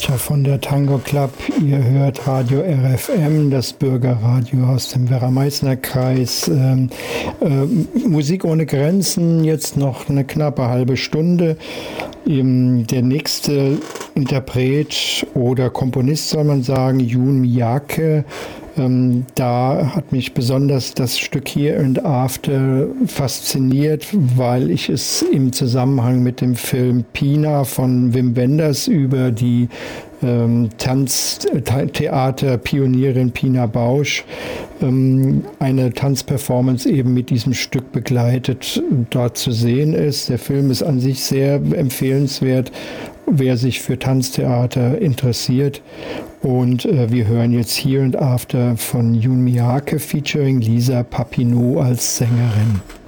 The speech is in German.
Sprecher von der Tango Club. Ihr hört Radio RFM, das Bürgerradio aus dem Werra-Meißner-Kreis. Musik ohne Grenzen, jetzt noch eine knappe halbe Stunde. Der nächste Interpret oder Komponist, soll man sagen, Jun Miyake. Da hat mich besonders das Stück Here and After fasziniert, weil ich es im Zusammenhang mit dem Film Pina von Wim Wenders über die Tanztheater-Pionierin Pina Bausch eine Tanzperformance eben mit diesem Stück begleitet dort zu sehen ist. Der Film ist an sich sehr empfehlenswert, wer sich für Tanztheater interessiert. Und wir hören jetzt Here and After von Jun Miyake featuring Lisa Papineau als Sängerin.